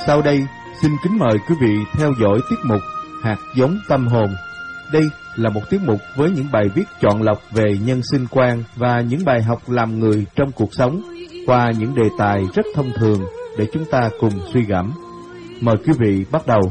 Sau đây, xin kính mời quý vị theo dõi tiết mục Hạt giống tâm hồn. Đây là một tiết mục với những bài viết chọn lọc về nhân sinh quan và những bài học làm người trong cuộc sống qua những đề tài rất thông thường để chúng ta cùng suy gẫm. Mời quý vị bắt đầu.